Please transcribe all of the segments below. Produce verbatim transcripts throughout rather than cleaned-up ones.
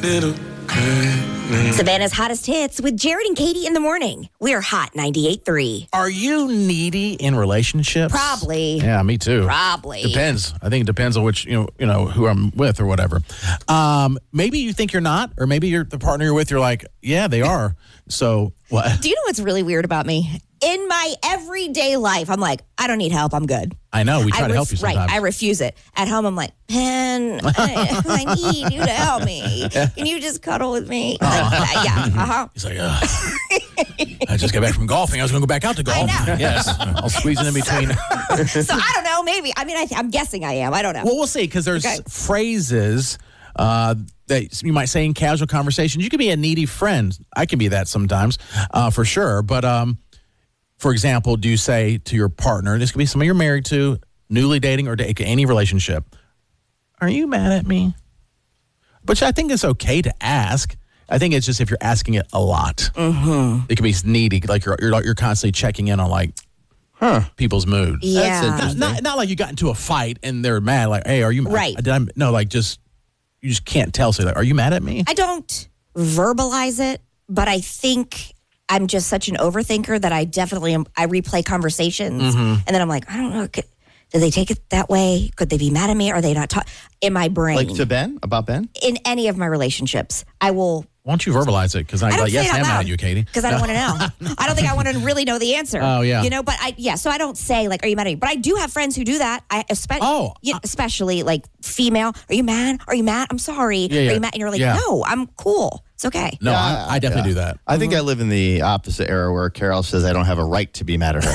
little crazy. Savannah's hottest hits with Jared and Katie in the morning. We're Hot ninety-eight point three. Are you needy in relationships? Probably. Yeah, me too. Probably. Depends. I think it depends on which, you know, you know, who I'm with or whatever. Um, maybe you think you're not, or maybe you're the partner you're with, you're like, yeah, they are. So what? Do you know what's really weird about me? In my everyday life, I'm like, I don't need help. I'm good. I know. We try I to ref- help you sometimes. Right. I refuse it. At home, I'm like, man, I, I need you to help me. Can you just cuddle with me? Like, yeah. Uh-huh. He's like, Ugh. I just got back from golfing. I was going to go back out to golf. I know. Yes. I'll squeeze it in between. So I don't know. Maybe. I mean, I th- I'm guessing I am. I don't know. Well, we'll see, because there's Okay. phrases uh, that you might say in casual conversations. You can be a needy friend. I can be that sometimes, uh, for sure. But, um, for example, do you say to your partner, this could be somebody you're married to, newly dating, or da- any relationship, are you mad at me? Which I think it's okay to ask. I think it's just if you're asking it a lot. Mm-hmm. It can be needy, like you're, you're you're constantly checking in on like huh. people's mood. Yeah. Not, not, not like you got into a fight and they're mad, like, hey, are you mad? Right. Did I, no, like just, you just can't tell. So like, are you mad at me? I don't verbalize it, but I think I'm just such an overthinker that I definitely am. I replay conversations, Mm-hmm. and then I'm like, I don't know. Could, did they take it that way? Could they be mad at me? Are they not talking? In my brain. Like to Ben? About Ben? In any of my relationships, I will. Why don't you verbalize it? Because I, I don't like, say yes, it out I am mad loud at you, Katie. Because I don't want to know. I don't think I want to really know the answer. Oh, yeah. You know, but I, yeah, so I don't say, like, are you mad at me? But I do have friends who do that. I espe- Oh, you know, especially, like, female. Are you mad? Are you mad? I'm sorry. Yeah, yeah. Are you mad? And you're like, Yeah. no, I'm cool. It's okay. No, Yeah, I, I definitely yeah. do that. I think I live in the opposite era where Carol says I don't have a right to be mad at her.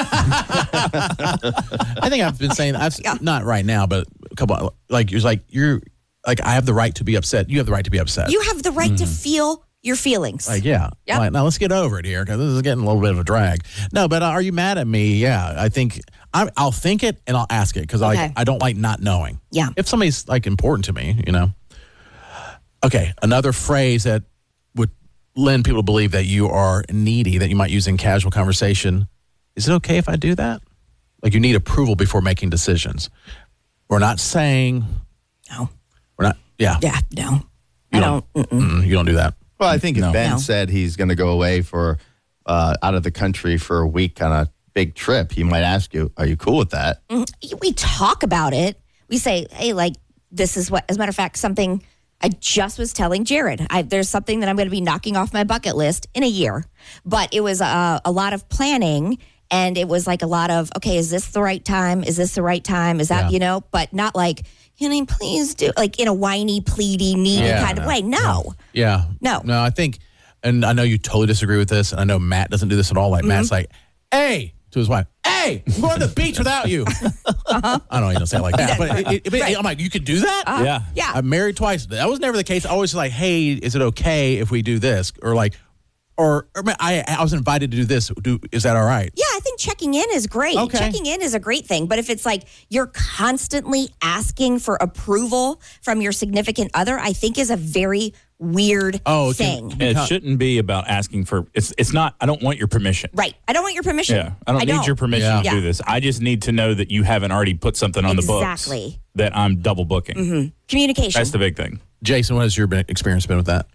I think I've been saying, I've, Yeah. not right now, but a couple, like, you're like, you're, like, I have the right to be upset. You have the right to be upset. You have the right to feel your feelings. Like, yeah. Yep. Like, now let's get over it here because this is getting a little bit of a drag. No, but uh, are you mad at me? Yeah. I think I, I'll think it and I'll ask it because I, Okay. like, I don't like not knowing. Yeah. If somebody's like important to me, you know. Okay. Another phrase that would lend people to believe that you are needy that you might use in casual conversation. Is it okay if I do that? Like you need approval before making decisions. We're not saying. No. We're not. Yeah. Yeah, no. You I don't. don't. mm-mm. Mm, you don't do that. Well, I think if No. Ben No. said he's going to go away for uh, out of the country for a week on a big trip, he might ask you, are you cool with that? We talk about it. We say, hey, like, this is what, as a matter of fact, something I just was telling Jared. I, there's something that I'm going to be knocking off my bucket list in a year. But it was uh, a lot of planning. And it was like a lot of, okay, is this the right time? Is this the right time? Is that, Yeah. you know, but not like, can I please do, like in a whiny, pleady, needy Yeah, kind of no, way. No. Yeah. No. No, I think, and I know you totally disagree with this, and I know Matt doesn't do this at all. Like, Matt's like, hey, to his wife, hey, I'm going to the beach without you. Uh-huh. I don't even say it like that, but it, it, it- Right. I'm like, you could do that? Uh, Yeah. Yeah. I'm married twice. That was never the case. I always like, hey, is it okay if we do this? Or like, or, or I, I was invited to do this. Do, is that all right? Yeah, I think checking in is great. Okay. Checking in is a great thing. But if it's like you're constantly asking for approval from your significant other, I think is a very weird Oh, it can- thing. It shouldn't be about asking for it's it's not I don't want your permission. Right. I don't want your permission. Yeah. I don't need your permission Yeah. to do Yeah. this. I just need to know that you haven't already put something on the books Exactly. that I'm double booking. Communication. That's the big thing. Jason, what has your been- experience been with that?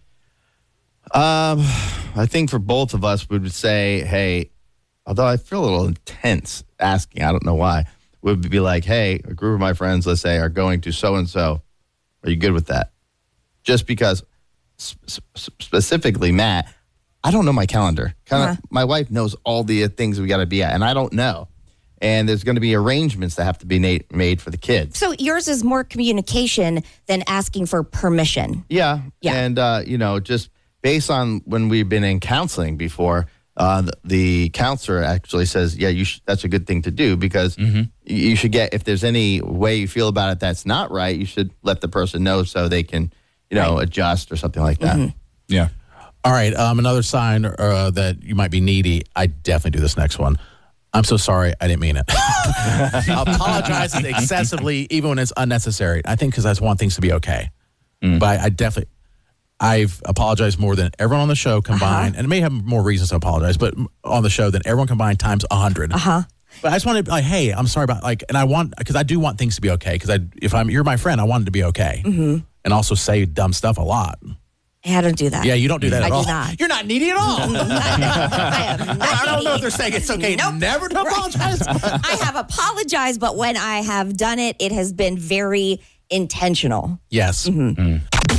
Um, I think for both of us, we would say, hey, although I feel a little intense asking, I don't know why, would be like, hey, a group of my friends, let's say, are going to so-and-so. Are you good with that? Just because, sp- sp- specifically, Matt, I don't know my calendar. Kind of, Uh-huh. my wife knows all the things we got to be at, and I don't know. And there's going to be arrangements that have to be na- made for the kids. So yours is more communication than asking for permission. Yeah. Yeah. And, uh, you know, just based on when we've been in counseling before, uh, the, the counselor actually says, yeah, you sh- that's a good thing to do because Mm-hmm. y- you should get, if there's any way you feel about it that's not right, you should let the person know so they can, you know, adjust or something like that. Mm-hmm. Yeah. All right. Um, another sign uh, that you might be needy. I definitely do this next one. I'm so sorry. I didn't mean it. Apologizes excessively, even when it's unnecessary. I think because I just want things to be okay. Mm. But I, I definitely, I've apologized more than everyone on the show combined, and it may have more reasons to apologize, but on the show than everyone combined times a hundred. Uh huh. But I just want to be like, hey, I'm sorry about like, and I want because I do want things to be okay. Because I, if I'm you're my friend, I want it to be okay, mm-hmm. and also say dumb stuff a lot. I don't do that. Yeah, you don't do that I at do all. not. You're not needy at all. I am not I don't know if needy. they're saying it's okay Nope. never to apologize. I have apologized, but when I have done it, it has been very intentional. Yes. Mm-hmm. Mm.